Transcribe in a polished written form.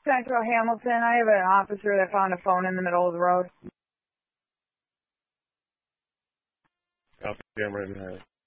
Central Hamilton. I have an officer that found a phone in the middle of the road. Copy, I'm right behind.